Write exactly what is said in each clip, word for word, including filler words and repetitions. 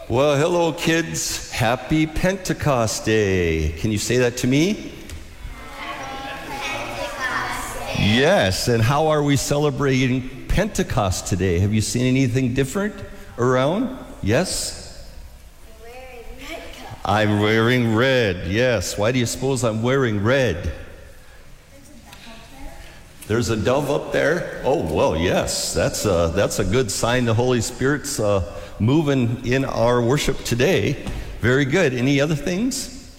Well, hello, kids. Happy Pentecost Day. Can you say that to me? Yes, and how are we celebrating Pentecost today? Have you seen anything different around? Yes? I'm wearing red, yes. Why do you suppose I'm wearing red? There's a dove up there? Oh, well, yes. That's a, that's a good sign the Holy Spirit's uh, moving in our worship today. Very good. Any other things?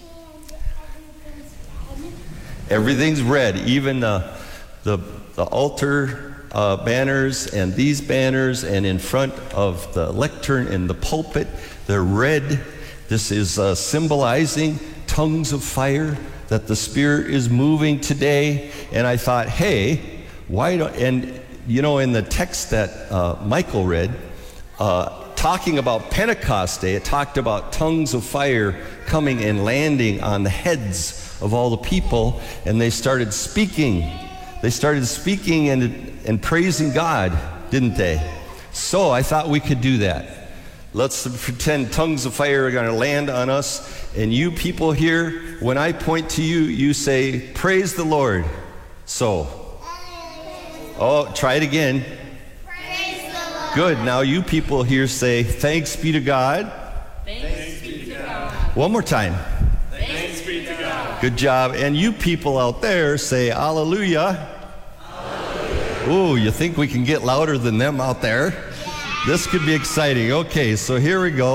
Everything's red. Even uh, the, the altar uh, banners and these banners and in front of the lectern and the pulpit, they're red. This is uh, symbolizing tongues of fire, that the Spirit is moving today. And I thought, hey, why don't, and you know, in the text that uh, Michael read, uh, talking about Pentecost Day, it talked about tongues of fire coming and landing on the heads of all the people, and they started speaking. They started speaking and, and praising God, didn't they? So I thought we could do that. Let's pretend tongues of fire are going to land on us. And you people here, when I point to you, you say, praise the Lord. So. Oh, try it again. Praise the Lord. Good. Now you people here say, thanks be to God. Thanks be to God. One more time. Thanks be to God. Good job. And you people out there say, hallelujah. Hallelujah. Ooh, you think we can get louder than them out there? This could be exciting. Okay, so here we go.